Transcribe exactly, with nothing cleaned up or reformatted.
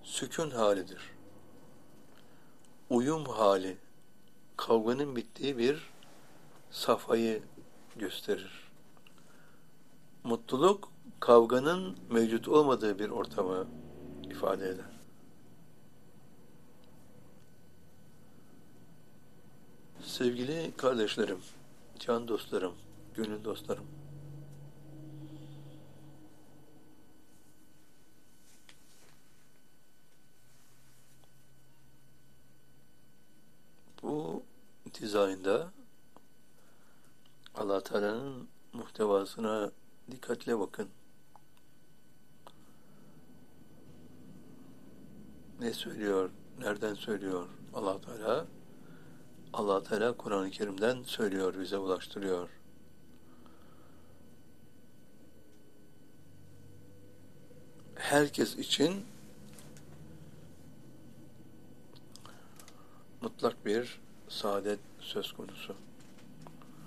sükun halidir. Uyum hali, kavganın bittiği bir safhayı gösterir. Mutluluk, kavganın mevcut olmadığı bir ortamı ifade eder. Sevgili kardeşlerim, can dostlarım, gönül dostlarım, bu dizaynda Allah Teala'nın muhtevasına dikkatle bakın. Ne söylüyor, nereden söylüyor Allah Teala? Allah Teala Kur'an-ı Kerim'den söylüyor, bize ulaştırıyor. Herkes için mutlak bir saadet söz konusu.